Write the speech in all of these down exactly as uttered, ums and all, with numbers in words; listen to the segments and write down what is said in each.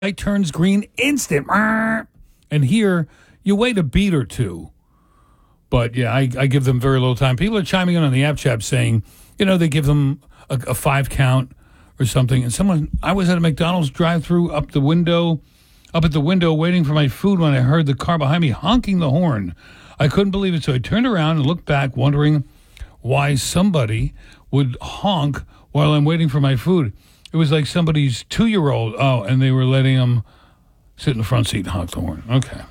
light turns green, instant. And here, you wait a beat or two. But, yeah, I, I give them very little time. People are chiming in on the app chat saying, you know, they give them a, a five count or something. And someone, I was at a McDonald's drive-thru up the window, up at the window waiting for my food when I heard the car behind me honking the horn. I couldn't believe it, so I turned around and looked back, wondering why somebody would honk while I'm waiting for my food. It was like somebody's two-year-old. Oh, and they were letting him sit in the front seat and honk the horn. Okay.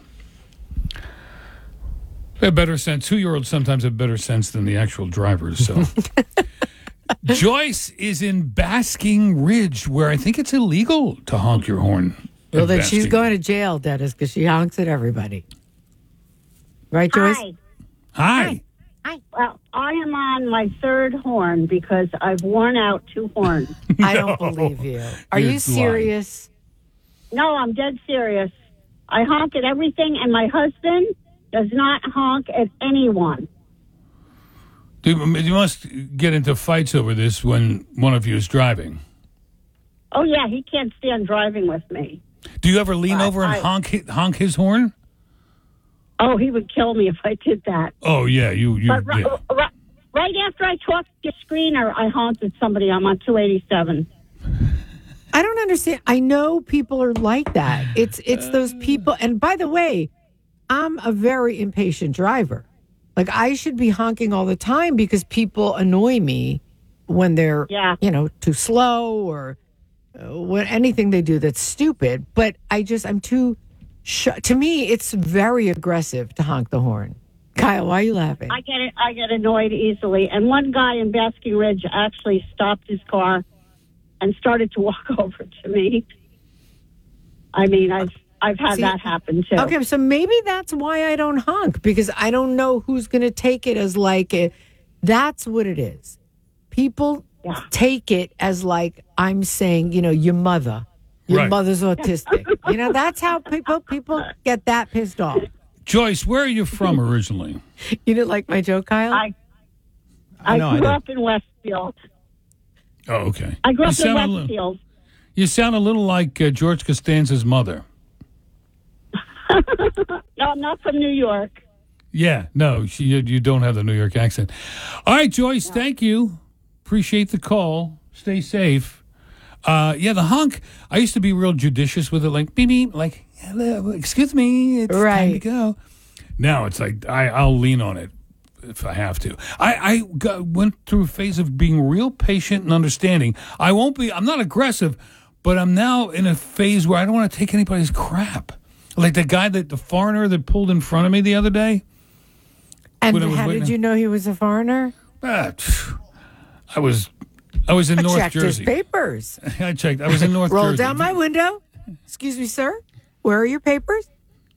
They have better sense. Two-year-olds sometimes have better sense than the actual drivers. So, Joyce is in Basking Ridge, where I think it's illegal to honk your horn. Well, then she's going to jail, Dennis, because she honks at everybody. Right, Joyce? Hi. Hi. Hi. Well, I am on my third horn because I've worn out two horns. I don't believe you. Are You're you serious? No, I'm dead serious. I honk at everything, and my husband does not honk at anyone. You must get into fights over this when one of you is driving. Oh, yeah, he can't stand driving with me. Do you ever lean But over and I- honk honk his horn? Oh, he would kill me if I did that. Oh, yeah. you. you But ri- yeah. ri- right after I talked to your screener, I honked at somebody. I'm on two eighty-seven. I don't understand. I know people are like that. It's it's those people. And by the way, I'm a very impatient driver. Like, I should be honking all the time because people annoy me when they're, Yeah. you know, too slow or uh, what anything they do that's stupid. But I just, I'm too, sh- to me, it's very aggressive to honk the horn. Kyle, why are you laughing? I get it. I get annoyed easily. And one guy in Basking Ridge actually stopped his car and started to walk over to me. I mean, I've I've had See, that happen too. Okay, so maybe that's why I don't honk, because I don't know who's going to take it as like a, that's what it is. People Yeah. take it as like I'm saying, you know, your mother, your Right. mother's autistic. You know, that's how people people get that pissed off. Joyce, where are you from originally? You didn't like my joke, Kyle? I I know, I grew did. up in Westfield. Oh, okay. I grew You up in sound a little- Westfield. You sound a little like uh, George Costanza's mother. No, I'm not from New York. Yeah, no, she, you, you don't have the New York accent. All right, Joyce, thank you. Appreciate the call. Stay safe. Uh, yeah, the honk, I used to be real judicious with it, like, beep, beep, like, hello, excuse me, it's time to Right. go. Now it's like, I, I'll lean on it if I have to. I, I got, went through a phase of being real patient and understanding. I won't be, I'm not aggressive, but I'm now in a phase where I don't want to take anybody's crap. Like the guy that, the foreigner that pulled in front of me the other day. and when I was how waiting- did you know he was a foreigner? Ah, phew. I was, I was in I North checked Jersey. his papers. I checked. I was in North Roll Jersey. down my window. Excuse me, sir. Where are your papers?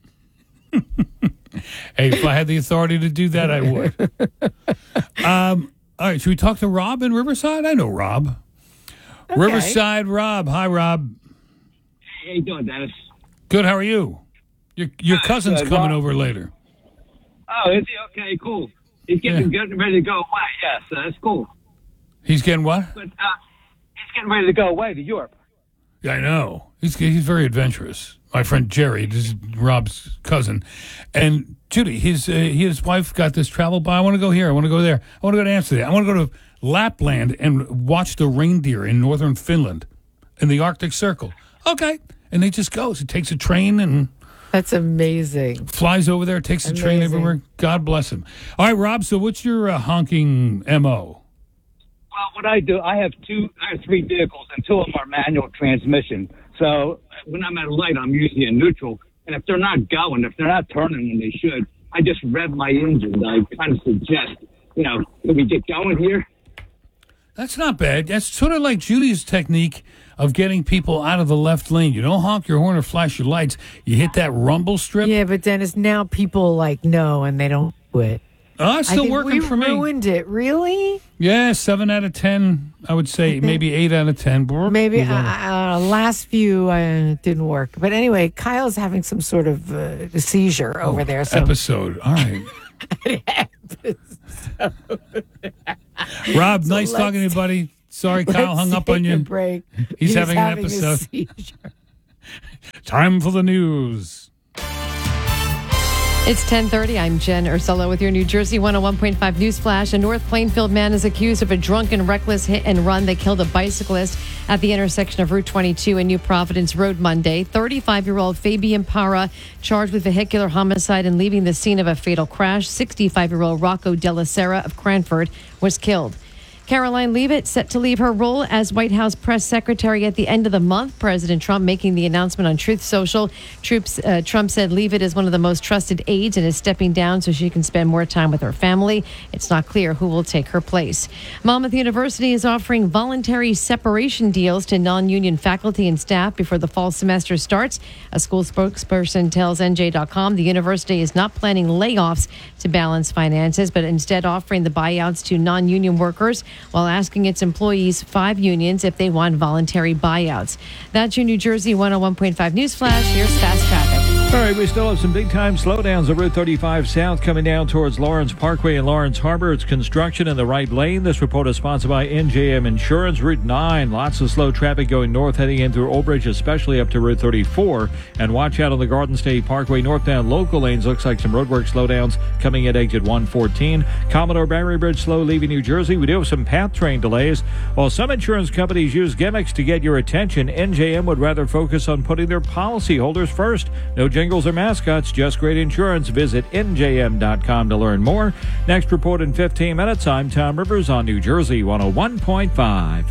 Hey, if I had the authority to do that, I would. um, all right, should we talk to Rob in Riverside? I know Rob. Okay. Riverside Rob. Hi, Rob. How you doing, Dennis? Good. How are you? Your your Good, cousin's good. coming Rob. over later. Oh, is he? Okay, cool. He's getting, getting ready to go away. Yes, uh, that's cool. He's getting what? But uh, he's getting ready to go away to Europe. Yeah, I know. He's he's very adventurous. My friend Jerry, this is Rob's cousin, and Judy, his uh, his wife got this travel buy. I want to go here. I want to go there. I want to go to Amsterdam. I want to go to Lapland and watch the reindeer in northern Finland, in the Arctic Circle. Okay, and they just goes. He takes a train and That's amazing. flies over there. Takes the train Amazing. everywhere. God bless him. All right, Rob. So what's your uh, honking M O? Well, what I do, I have two, I have three vehicles, and two of them are manual transmission. So when I'm at a light, I'm usually in neutral. And if they're not going, if they're not turning when they should, I just rev my engine. I kind of suggest, you know, can we get going here? That's not bad. That's sort of like Judy's technique of getting people out of the left lane. You don't honk your horn or flash your lights. You hit that rumble strip. Yeah, but Dennis, now people like know and they don't do it. Oh, it's I still think working we for me. ruined it. Really? Yeah, seven out of ten. I would say maybe eight out of ten. Maybe Move uh, on. uh, last few uh, didn't work. But anyway, Kyle's having some sort of uh, seizure over there. So Episode. All right. Rob, nice talking to you, buddy. Sorry, Kyle let's hung up take on a you. break. He's having an a episode. seizure. Time for the news. It's ten thirty. I'm Jen Ursula with your New Jersey one oh one point five News Flash. A North Plainfield man is accused of a drunken, reckless hit and run that killed a bicyclist at the intersection of Route twenty-two and New Providence Road Monday. thirty-five-year-old Fabian Parra charged with vehicular homicide and leaving the scene of a fatal crash. sixty-five-year-old Rocco Della Sera of Cranford was killed. Caroline Leavitt set to leave her role as White House press secretary at the end of the month. President Trump making the announcement on Truth Social. Troops, uh, Trump said Leavitt is one of the most trusted aides and is stepping down so she can spend more time with her family. It's not clear who will take her place. Monmouth University is offering voluntary separation deals to non-union faculty and staff before the fall semester starts. A school spokesperson tells N J dot com the university is not planning layoffs to balance finances, but instead offering the buyouts to non-union workers, while asking its employees, five unions, if they want voluntary buyouts. That's your New Jersey one oh one point five News Flash. Here's fast traffic. All right, we still have some big-time slowdowns on Route thirty-five South coming down towards Lawrence Parkway and Lawrence Harbor. It's construction in the right lane. This report is sponsored by N J M Insurance. Route nine, lots of slow traffic going north heading in through Old Bridge, especially up to Route thirty-four. And watch out on the Garden State Parkway northbound local lanes. Looks like some roadwork slowdowns coming at exit one fourteen. Commodore Barry Bridge slow leaving New Jersey. We do have some PATH train delays. While some insurance companies use gimmicks to get your attention, N J M would rather focus on putting their policyholders first. No jingles or mascots, just great insurance. Visit N J M dot com to learn more. Next report in fifteen minutes. I'm Tom Rivers on New Jersey one oh one point five.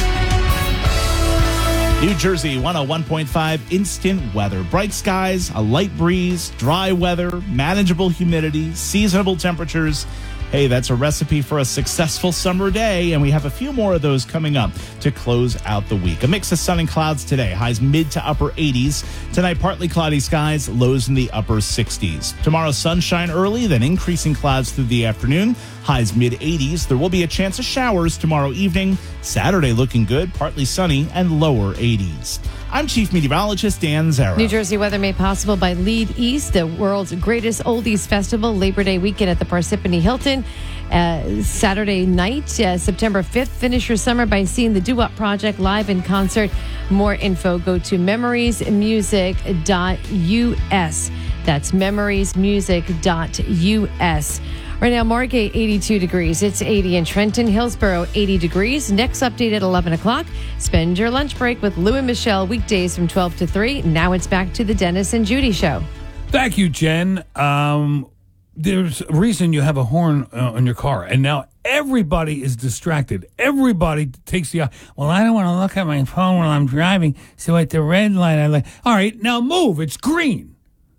New Jersey one oh one point five instant weather. Bright skies, a light breeze, dry weather, manageable humidity, seasonable temperatures. Hey, that's a recipe for a successful summer day, and we have a few more of those coming up to close out the week. A mix of sun and clouds today, highs mid to upper eighties. Tonight, partly cloudy skies, lows in the upper sixties. Tomorrow, sunshine early, then increasing clouds through the afternoon, highs mid eighties. There will be a chance of showers tomorrow evening. Saturday looking good, partly sunny, and lower eighties. I'm Chief Meteorologist Dan Zarrow. New Jersey weather made possible by Lead East, the world's greatest oldies festival, Labor Day weekend at the Parsippany Hilton. Uh, Saturday night, uh, September fifth. Finish your summer by seeing the Do Up Project live in concert. More info, go to memories music dot U S. That's memories music dot U S. Right now, Margate, eighty-two degrees. It's eighty in Trenton. Hillsborough, eighty degrees. Next update at eleven o'clock. Spend your lunch break with Lou and Michelle weekdays from twelve to three. Now it's back to the Dennis and Judy Show. Thank you, Jen. Um, there's a reason you have a horn uh, on your car, and now everybody is distracted. Everybody takes the, well, I don't want to look at my phone while I'm driving, so at the red light, I like, all right, now move. It's green.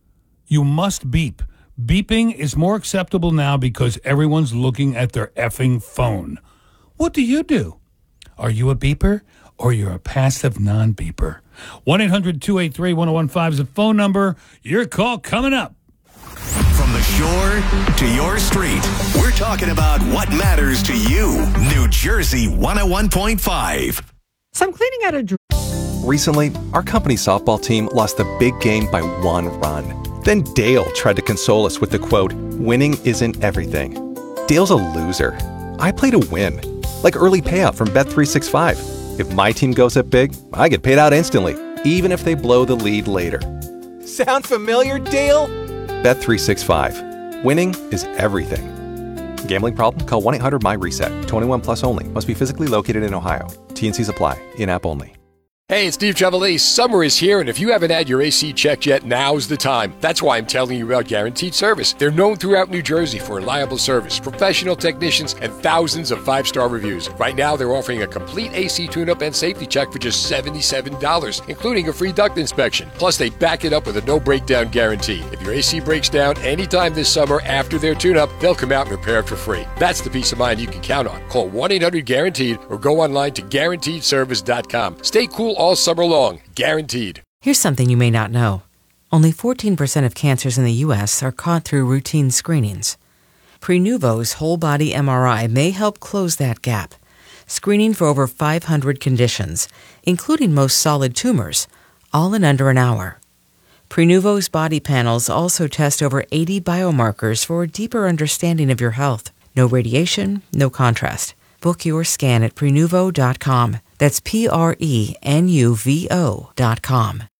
You must beep. Beeping is more acceptable now because everyone's looking at their effing phone. What do you do? Are you a beeper or you're a passive non-beeper? one eight hundred two eight three one oh one five is the phone number. Your call coming up. From the shore to your street, we're talking about what matters to you. New Jersey one oh one point five. So I'm cleaning out a dr- Recently, our company softball team lost a big game by one run. Then Dale tried to console us with the quote, "Winning isn't everything." Dale's a loser. I play to win. Like early payout from Bet three sixty-five. If my team goes up big, I get paid out instantly, even if they blow the lead later. Sound familiar, Dale? Bet three sixty-five. Winning is everything. Gambling problem? Call one eight hundred M Y reset. twenty-one plus only. Must be physically located in Ohio. T and Cs apply. In-app only. Hey, it's Steve Chevrolet. Summer is here, and if you haven't had your A C checked yet, now's the time. That's why I'm telling you about Guaranteed Service. They're known throughout New Jersey for reliable service, professional technicians, and thousands of five-star reviews. Right now, they're offering a complete A C tune-up and safety check for just seventy-seven dollars, including a free duct inspection. Plus, they back it up with a no-breakdown guarantee. If your A C breaks down anytime this summer after their tune-up, they'll come out and repair it for free. That's the peace of mind you can count on. Call one eight hundred guaranteed or go online to guaranteed service dot com. Stay cool all summer long. Guaranteed. Here's something you may not know. Only fourteen percent of cancers in the U S are caught through routine screenings. Prenuvo's whole-body M R I may help close that gap, screening for over five hundred conditions, including most solid tumors, all in under an hour. Prenuvo's body panels also test over eighty biomarkers for a deeper understanding of your health. No radiation, no contrast. Book your scan at prenuvo dot com. That's P R E N U V O dot com.